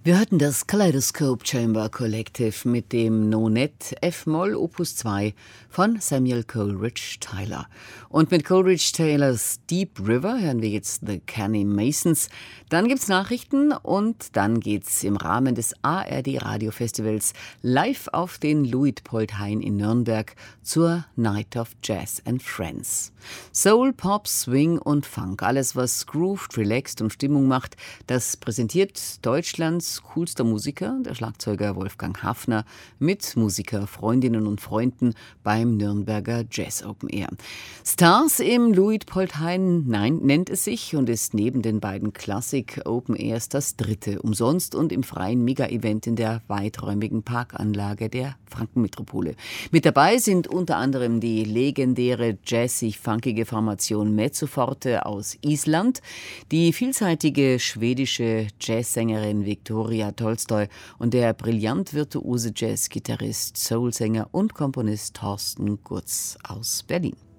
Wir hörten das Kaleidoscope Chamber Collective mit dem Nonet F-Moll Opus 2 von Samuel Coleridge Taylor. Und mit Coleridge Taylors Deep River hören wir jetzt The Canny Masons. Dann gibt's Nachrichten und dann geht's im Rahmen des ARD Radiofestivals live auf den Luitpoldhain in Nürnberg zur Night of Jazz and Friends. Soul, Pop, Swing und Funk, alles was grooved, relaxed und Stimmung macht, das präsentiert Deutschlands coolster Musiker, der Schlagzeuger Wolfgang Hafner, mit Musikerfreundinnen und Freunden beim Nürnberger Jazz Open Air. Stars im Luitpoldhain nennt es sich und ist neben den beiden Classic Open Airs das dritte, umsonst und im freien Mega-Event in der weiträumigen Parkanlage der Frankenmetropole. Mit dabei sind unter anderem die legendäre jazzig-funkige Formation Mezzoforte aus Island, die vielseitige schwedische Jazzsängerin Viktoria Tolstoi und der brillant virtuose Jazzgitarrist, Soulsänger und Komponist Thorsten Gurz aus Berlin.